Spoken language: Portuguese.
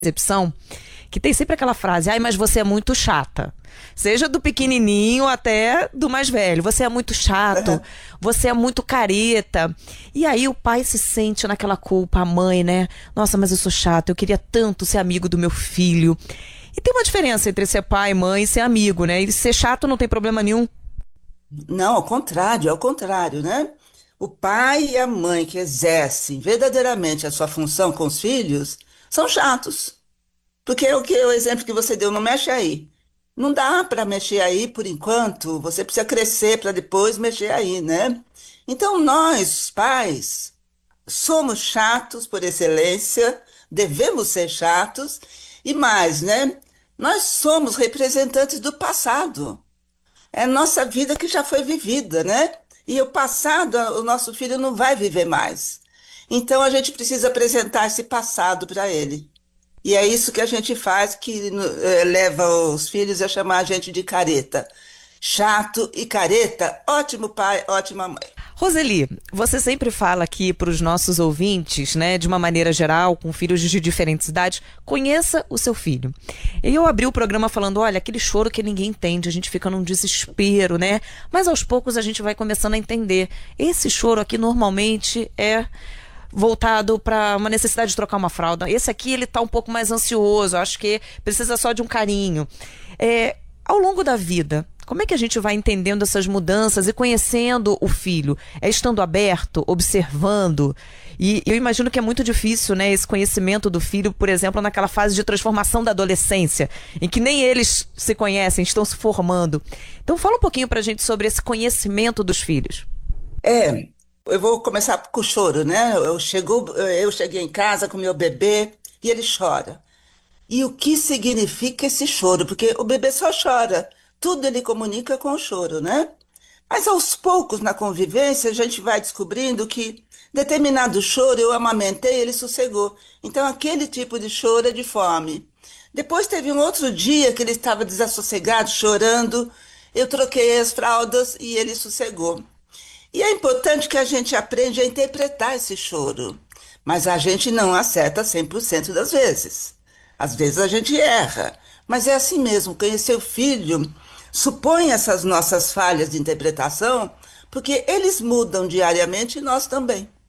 Percepção, que tem sempre aquela frase, ai, mas você é muito chata. Seja do pequenininho até do mais velho. Você é muito chato, você é muito careta. E aí o pai se sente naquela culpa, a mãe, né? Nossa, mas eu sou chata, eu queria tanto ser amigo do meu filho. E tem uma diferença entre ser pai, mãe e ser amigo, né? E ser chato não tem problema nenhum. Não, ao contrário, né? O pai e a mãe que exercem verdadeiramente a sua função com os filhos são chatos. Porque o exemplo que você deu, não mexe aí. Não dá para mexer aí por enquanto, você precisa crescer para depois mexer aí, né? Então nós, pais, somos chatos por excelência, devemos ser chatos, e mais, né? Nós somos representantes do passado. É nossa vida que já foi vivida, né? E o passado, o nosso filho não vai viver mais. Então a gente precisa apresentar esse passado para ele. E é isso que a gente faz, que leva os filhos a chamar a gente de careta. Chato e careta, ótimo pai, ótima mãe. Roseli, você sempre fala aqui para os nossos ouvintes, né, de uma maneira geral, com filhos de diferentes idades, conheça o seu filho. E eu abri o programa falando, olha, aquele choro que ninguém entende, a gente fica num desespero, né? Mas aos poucos a gente vai começando a entender. Esse choro aqui normalmente é voltado para uma necessidade de trocar uma fralda. Esse aqui ele está um pouco mais ansioso, acho que precisa só de um carinho. Ao longo da vida, como é que a gente vai entendendo essas mudanças e conhecendo o filho? É estando aberto, observando? E eu imagino que é muito difícil, né, esse conhecimento do filho, por exemplo, naquela fase de transformação da adolescência, em que nem eles se conhecem, estão se formando. Então fala um pouquinho para a gente sobre esse conhecimento dos filhos. É, eu vou começar com o choro, né? Eu cheguei em casa com meu bebê e ele chora. E o que significa esse choro? Porque o bebê só chora. Tudo ele comunica com o choro, né? Mas aos poucos na convivência a gente vai descobrindo que determinado choro eu amamentei, ele sossegou. Então aquele tipo de choro é de fome. Depois teve um outro dia que ele estava desassossegado, chorando. Eu troquei as fraldas e ele sossegou. E é importante que a gente aprenda a interpretar esse choro. Mas a gente não acerta 100% das vezes. Às vezes a gente erra. Mas é assim mesmo, conhecer o filho supõe essas nossas falhas de interpretação, porque eles mudam diariamente e nós também.